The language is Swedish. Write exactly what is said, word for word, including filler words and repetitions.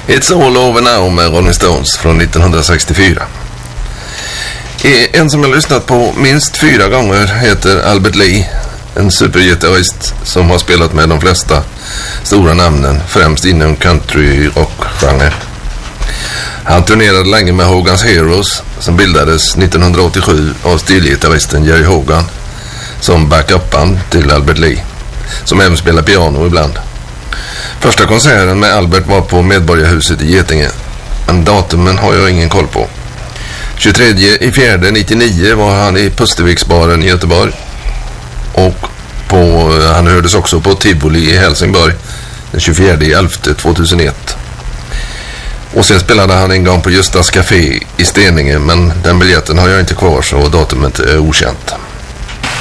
It's All Over Now med Rolling Stones från nittonhundrasextiofyra. En som jag lyssnat på minst fyra gånger heter Albert Lee, en supergitarrist som har spelat med de flesta stora namnen, främst inom country-rock-genre. Han turnerade länge med Hogan's Heroes som bildades nittonhundraåttiosju av stilgitarristen Jerry Hogan som backup-band till Albert Lee, som även spelar piano ibland. Första konserten med Albert var på Medborgarhuset i Getinge, men datumen har jag ingen koll på. tjugotredje i fjärde nittionio var han i Pusterviksbaren i Göteborg, och på, han hördes också på Tivoli i Helsingborg den tjugofjärde i elfte tvåtusenett. Och sen spelade han en gång på Justas Café i Steninge, men den biljetten har jag inte kvar så datumet är okänt.